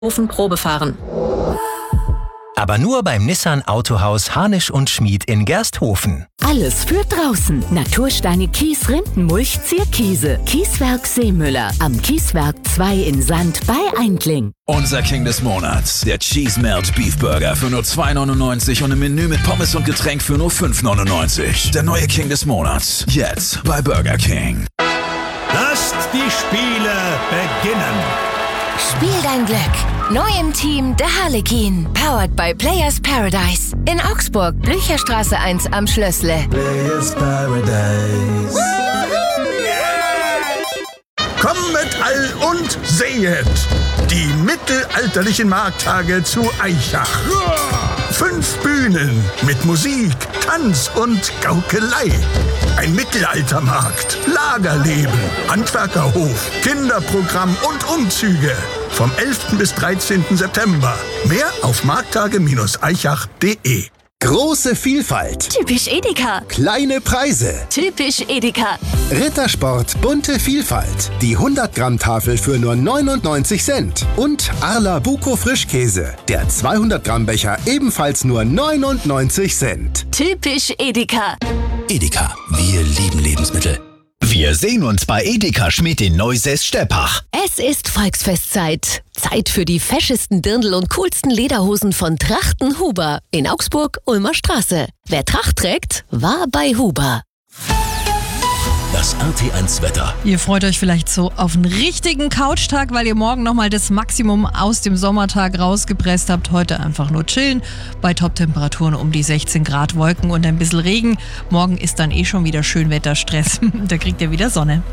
Gersthofen Probe fahren. Aber nur beim Nissan Autohaus Harnisch und Schmid in Gersthofen. Alles für draußen. Natursteine, Kies, Rindenmulch, Zierkiese. Kieswerk Seemüller. Am Kieswerk 2 in Sand bei Eindling. Unser King des Monats, der Cheese Melt Beef Burger für nur 2,99 und im Menü mit Pommes und Getränk für nur 5,99. Der neue King des Monats, jetzt bei Burger King. Lasst die Spiele beginnen. Spiel dein Glück. Neu im Team der Harlekin. Powered by Players Paradise. In Augsburg, Blücherstraße 1 am Schlössle. Players Paradise. Kommet all und sehet die mittelalterlichen Markttage zu Aichach. 5 Bühnen mit Musik, Tanz und Gaukelei. Ein Mittelaltermarkt, Lagerleben, Handwerkerhof, Kinderprogramm und Umzüge. Vom 11. bis 13. September. Mehr auf markttage-aichach.de. Große Vielfalt. Typisch Edeka. Kleine Preise. Typisch Edeka. Rittersport bunte Vielfalt. Die 100-Gramm-Tafel für nur 99 Cent. Und Arla Buko Frischkäse. Der 200-Gramm-Becher ebenfalls nur 99 Cent. Typisch Edeka. Edeka, wir lieben Lebensmittel. Wir sehen uns bei Edeka Schmid in Neusäß-Steppach. Es ist Volksfestzeit. Zeit für die feschesten Dirndl und coolsten Lederhosen von Trachten Huber. In Augsburg, Ulmer Straße. Wer Tracht trägt, war bei Huber. Das RT1-Wetter. Ihr freut euch vielleicht so auf einen richtigen Couchtag, weil ihr morgen nochmal das Maximum aus dem Sommertag rausgepresst habt. Heute einfach nur chillen. Bei Top-Temperaturen um die 16 Grad, Wolken und ein bisschen Regen. Morgen ist dann schon wieder Schönwetterstress. Da kriegt ihr wieder Sonne.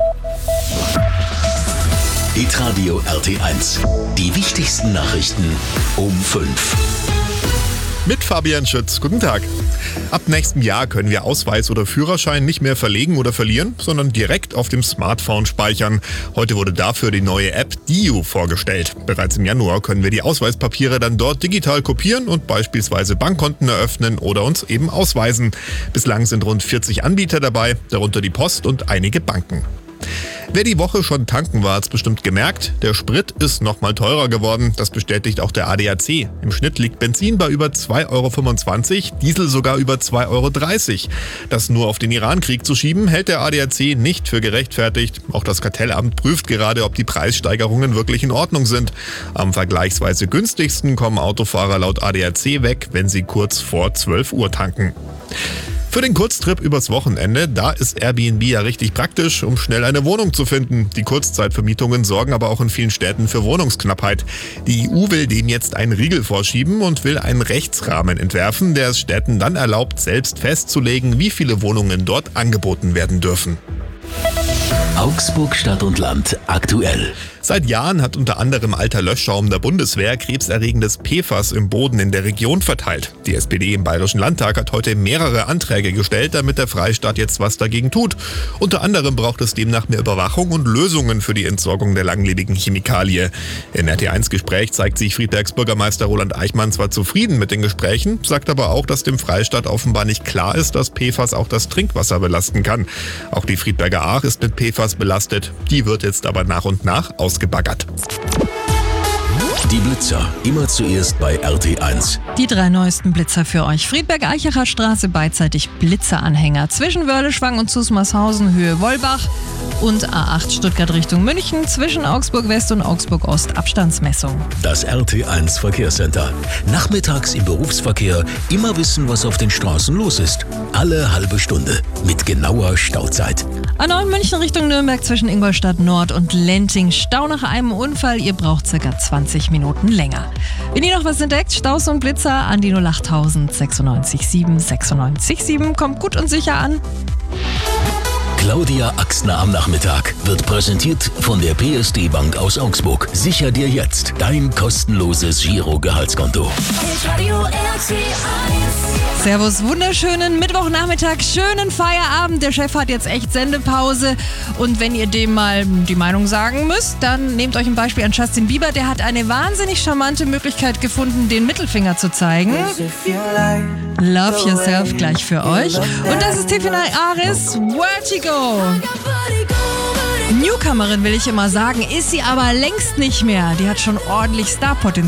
Hitradio RT1. Die wichtigsten Nachrichten um 5. Mit Fabian Schütz. Guten Tag. Ab nächstem Jahr können wir Ausweis oder Führerschein nicht mehr verlegen oder verlieren, sondern direkt auf dem Smartphone speichern. Heute wurde dafür die neue App Diu vorgestellt. Bereits im Januar können wir die Ausweispapiere dann dort digital kopieren und beispielsweise Bankkonten eröffnen oder uns eben ausweisen. Bislang sind rund 40 Anbieter dabei, darunter die Post und einige Banken. Wer die Woche schon tanken war, hat's bestimmt gemerkt. Der Sprit ist nochmal teurer geworden. Das bestätigt auch der ADAC. Im Schnitt liegt Benzin bei über 2,25 €, Diesel sogar über 2,30 €. Das nur auf den Irankrieg zu schieben, hält der ADAC nicht für gerechtfertigt. Auch das Kartellamt prüft gerade, ob die Preissteigerungen wirklich in Ordnung sind. Am vergleichsweise günstigsten kommen Autofahrer laut ADAC weg, wenn sie kurz vor 12 Uhr tanken. Für den Kurztrip übers Wochenende, da ist Airbnb ja richtig praktisch, um schnell eine Wohnung zu finden. Die Kurzzeitvermietungen sorgen aber auch in vielen Städten für Wohnungsknappheit. Die EU will dem jetzt einen Riegel vorschieben und will einen Rechtsrahmen entwerfen, der es Städten dann erlaubt, selbst festzulegen, wie viele Wohnungen dort angeboten werden dürfen. Augsburg Stadt und Land aktuell. Seit Jahren hat unter anderem alter Löschschaum der Bundeswehr krebserregendes PFAS im Boden in der Region verteilt. Die SPD im Bayerischen Landtag hat heute mehrere Anträge gestellt, damit der Freistaat jetzt was dagegen tut. Unter anderem braucht es demnach mehr Überwachung und Lösungen für die Entsorgung der langlebigen Chemikalie. In RT1-Gespräch zeigt sich Friedbergs Bürgermeister Roland Eichmann zwar zufrieden mit den Gesprächen, sagt aber auch, dass dem Freistaat offenbar nicht klar ist, dass PFAS auch das Trinkwasser belasten kann. Auch die Friedberger Aach ist mit PFAS belastet. Die wird jetzt aber nach und nach ausgebaggert. Die Blitzer, immer zuerst bei RT1. Die 3 neuesten Blitzer für euch. Friedberg-Eichacher Straße beidseitig Blitzeranhänger. Zwischen Wörleschwang und Zusmarshausen Höhe Wollbach und A8 Stuttgart Richtung München. Zwischen Augsburg West und Augsburg Ost Abstandsmessung. Das RT1 Verkehrscenter. Nachmittags im Berufsverkehr immer wissen, was auf den Straßen los ist. Alle halbe Stunde mit genauer Stauzeit. A9 München Richtung Nürnberg zwischen Ingolstadt Nord und Lenting. Stau nach einem Unfall. Ihr braucht ca. 20 Minuten länger. Wenn ihr noch was entdeckt, Staus und Blitzer an die 08000 96 7 96 7. Kommt gut und sicher an. Claudia Axtner am Nachmittag wird präsentiert von der PSD Bank aus Augsburg. Sicher dir jetzt dein kostenloses Giro-Gehaltskonto. Servus, wunderschönen Mittwochnachmittag, schönen Feierabend. Der Chef hat jetzt echt Sendepause und wenn ihr dem mal die Meinung sagen müsst, dann nehmt euch ein Beispiel an Justin Bieber. Der hat eine wahnsinnig charmante Möglichkeit gefunden, den Mittelfinger zu zeigen. Love Yourself gleich für euch. Und das ist Tiffany Aris, Vertigo. Newcomerin will ich immer sagen, ist sie aber längst nicht mehr. Die hat schon ordentlich Starpotenzial.